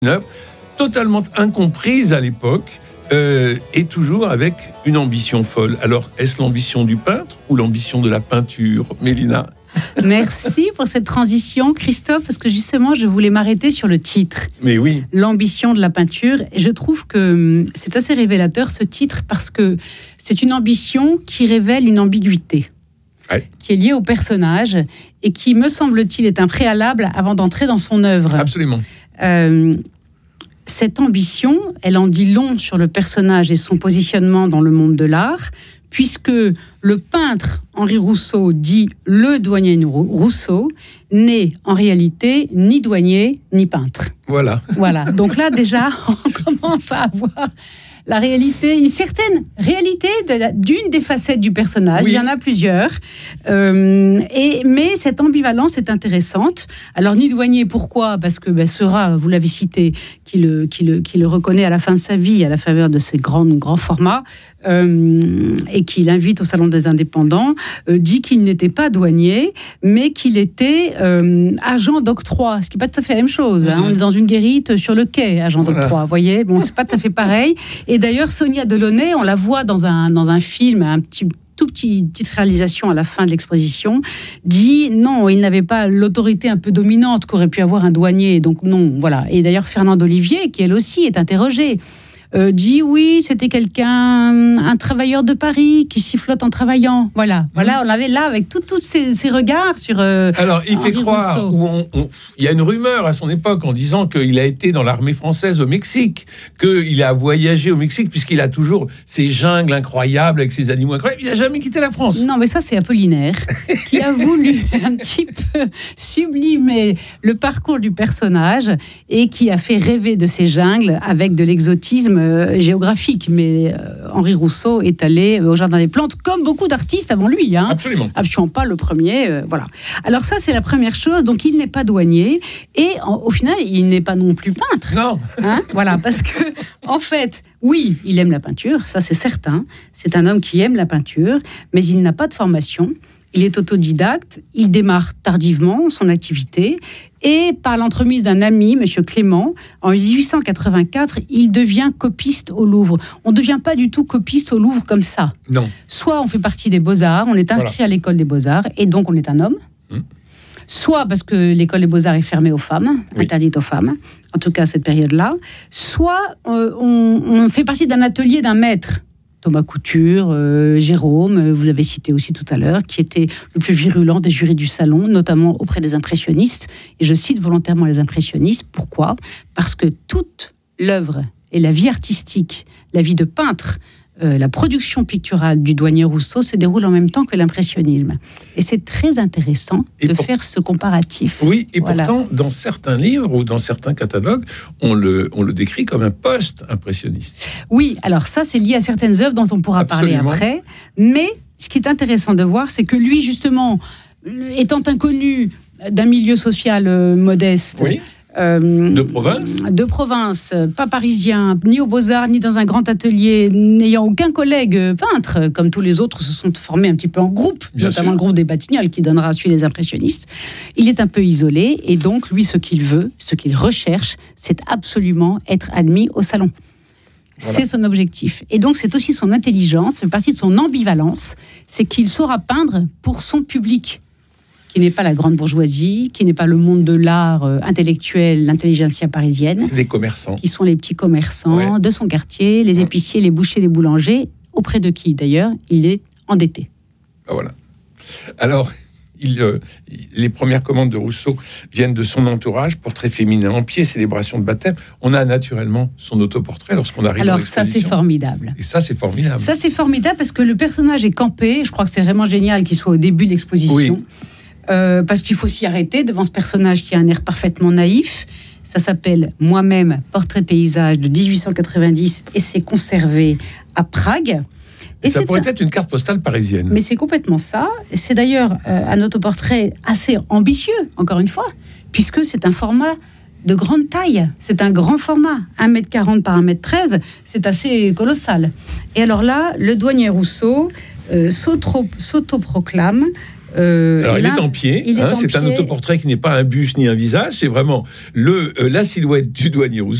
œuvre totalement incomprise à l'époque et toujours avec une ambition folle. Alors, est-ce l'ambition du peintre ou l'ambition de la peinture, Mélina ? Merci pour cette transition, Christophe, parce que justement, je voulais m'arrêter sur le titre. Mais oui. L'ambition de la peinture. Et je trouve que c'est assez révélateur, ce titre, parce que c'est une ambition qui révèle une ambiguïté. Ouais. Qui est liée au personnage et qui, me semble-t-il, est un préalable avant d'entrer dans son œuvre. Absolument. Cette ambition, elle en dit long sur le personnage et son positionnement dans le monde de l'art, puisque le peintre Henri Rousseau, dit le douanier Rousseau, n'est en réalité ni douanier ni peintre. Voilà. Donc là, déjà, on commence à avoir la réalité, une certaine réalité d'une des facettes du personnage. Oui. Il y en a plusieurs. Mais cette ambivalence est intéressante. Alors, ni douanier, pourquoi ? Parce que Seurat, vous l'avez cité, qui le reconnaît à la fin de sa vie, à la faveur de ses grands formats, et qui l'invite au Salon des Indépendants, dit qu'il n'était pas douanier, mais qu'il était agent d'octroi, ce qui n'est pas tout à fait la même chose. Hein. On est dans une guérite sur le quai, agent d'octroi, vous voyez. Bon, c'est pas tout à fait pareil. Et d'ailleurs, Sonia Delaunay, on la voit dans un film, petite réalisation à la fin de l'exposition, dit non, il n'avait pas l'autorité un peu dominante qu'aurait pu avoir un douanier. Donc non, voilà. Et d'ailleurs, Fernande Olivier, qui elle aussi est interrogée, dit oui, c'était un travailleur de Paris qui sifflote en travaillant. Voilà, on l'avait là avec tous ces regards sur. Alors, il fait Henri croire, il y a une rumeur à son époque en disant qu'il a été dans l'armée française au Mexique, qu'il a voyagé au Mexique puisqu'il a toujours ces jungles incroyables avec ses animaux incroyables. Il n'a jamais quitté la France. Non, mais ça c'est Apollinaire qui a voulu un petit peu sublimer le parcours du personnage et qui a fait rêver de ces jungles avec de l'exotisme géographique, mais Henri Rousseau est allé au Jardin des Plantes, comme beaucoup d'artistes avant lui. Hein. Absolument. Absolument pas le premier. Voilà. Alors ça, c'est la première chose. Donc, il n'est pas douanier et au final, il n'est pas non plus peintre. Non. Hein, voilà, parce que, en fait, oui, il aime la peinture, ça c'est certain. C'est un homme qui aime la peinture, mais il n'a pas de formation. Il est autodidacte, il démarre tardivement son activité et par l'entremise d'un ami, M. Clément, en 1884, il devient copiste au Louvre. On ne devient pas du tout copiste au Louvre comme ça. Non. Soit on fait partie des Beaux-Arts, on est inscrit à l'école des Beaux-Arts et donc on est un homme. Soit parce que l'école des Beaux-Arts est fermée aux femmes, interdite aux femmes, en tout cas à cette période-là. Soit on fait partie d'un atelier d'un maître. Thomas Couture, Jérôme, vous l'avez cité aussi tout à l'heure, qui était le plus virulent des jurys du salon, notamment auprès des impressionnistes. Et je cite volontairement les impressionnistes. Pourquoi ? Parce que toute l'œuvre et la vie artistique, la vie de peintre, la production picturale du douanier Rousseau se déroule en même temps que l'impressionnisme. Et c'est très intéressant de faire ce comparatif. Oui, et pourtant, dans certains livres ou dans certains catalogues, on le décrit comme un post-impressionniste. Oui, alors ça, c'est lié à certaines œuvres dont on pourra parler après. Mais ce qui est intéressant de voir, c'est que lui, justement, étant inconnu d'un milieu social modeste... Oui. De province, pas parisien, ni aux Beaux-Arts, ni dans un grand atelier, n'ayant aucun collègue peintre, comme tous les autres se sont formés un petit peu en groupe, notamment le groupe des Batignolles qui donnera suite des impressionnistes. Il est un peu isolé et donc lui, ce qu'il veut, ce qu'il recherche, c'est absolument être admis au salon. Voilà. C'est son objectif. Et donc, c'est aussi son intelligence, ça fait partie de son ambivalence, c'est qu'il saura peindre pour son public, qui n'est pas la grande bourgeoisie, qui n'est pas le monde de l'art intellectuel, l'intelligentsia parisienne. C'est les commerçants. Qui sont les petits commerçants de son quartier, les épiciers, les bouchers, les boulangers, auprès de qui, d'ailleurs, il est endetté. Ah, voilà. Alors, les premières commandes de Rousseau viennent de son entourage, portrait féminin en pied, célébration de baptême. On a naturellement son autoportrait lorsqu'on arrive dans l'exposition. Alors ça, c'est formidable. Et ça, c'est formidable. Ça, c'est formidable parce que le personnage est campé. Je crois que c'est vraiment génial qu'il soit au début de l'exposition. Oui. Parce qu'il faut s'y arrêter devant ce personnage qui a un air parfaitement naïf. Ça s'appelle Moi-même, portrait paysage de 1890 et c'est conservé à Prague. Et ça pourrait être une carte postale parisienne. Mais c'est complètement ça. C'est d'ailleurs un autoportrait assez ambitieux, encore une fois, puisque c'est un format de grande taille. C'est un grand format, 1m40 par 1m13. C'est assez colossal. Et alors là, le douanier Rousseau s'autoproclame Alors, il est en pied. C'est un autoportrait qui n'est pas un buste ni un visage. C'est vraiment la silhouette du douanier Rousseau.